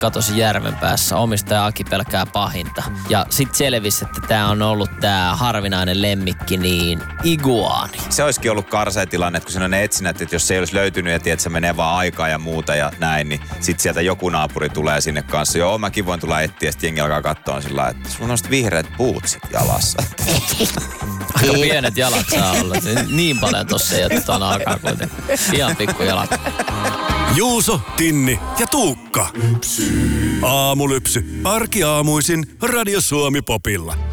katosi järven päässä. Omistaja Aki pelkää pahinta. Ja sit selvisi, että tää on ollut tää harvinainen lemmikki, niin iguaani. Se olisikin ollut karsea tilanne, että kun siinä on ne etsinnät, että jos se ei olisi löytynyt ja tiedät, että se menee vaan aikaa ja muuta ja näin, niin sit sieltä joku naapuri tulee sinne kanssa. Joo, mäkin voin tulla etsiä ja sit jengi alkaa katsoa sillä että sulla on vihreät bootsit jalassa. Aika pienet jalat saa olla. Niin paljon tossa ei ole tuon alkaa kuitenkin. Ihan pikkujalat. Juuso, Tinni ja Tuukka. Aamulypsy. Arkiaamuisin Radio Suomi Popilla.